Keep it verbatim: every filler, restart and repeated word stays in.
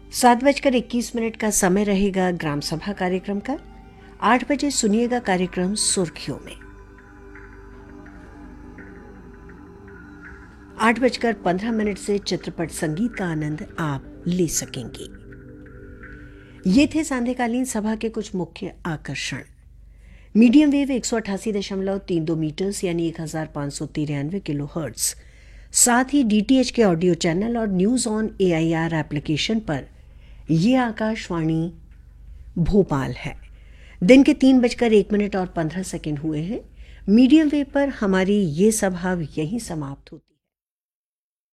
सात बजकर इक्कीस मिनट का समय रहेगा ग्राम सभा कार्यक्रम का। आठ बजे सुनिएगा कार्यक्रम सुर्खियों में। आठ बजकर पंद्रह मिनट से चित्रपट संगीत का आनंद आप ले सकेंगे। ये थे सांध्यकालीन सभा के कुछ मुख्य आकर्षण। मीडियम वेव एक सौ अट्ठासी दशमलव तीन दो मीटर्स यानी एक हजार पाँच सौ तिरानवे किलो हर्ट्ज, साथ ही डीटीएच के ऑडियो चैनल और न्यूज ऑन एआईआर एप्लीकेशन पर यह आकाशवाणी भोपाल है। दिन के तीन बजकर एक मिनट और पंद्रह सेकंड हुए हैं। मीडियम वेव पर हमारी ये सभा यहीं समाप्त होती है।